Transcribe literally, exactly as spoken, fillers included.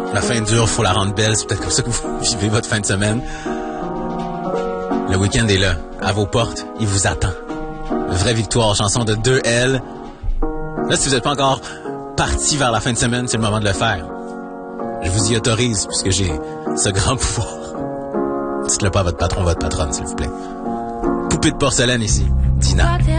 La fin dure, faut la rendre belle. C'est peut-être comme ça que vous vivez votre fin de semaine. Le week-end est là, à vos portes, il vous attend. Vraie victoire, chanson de deux L. Là, si vous n'êtes pas encore parti vers la fin de semaine, c'est le moment de le faire. Je vous y autorise, puisque j'ai ce grand pouvoir. Dites-le pas à votre patron, votre patronne, s'il vous plaît. Poupée de porcelaine ici, Dina.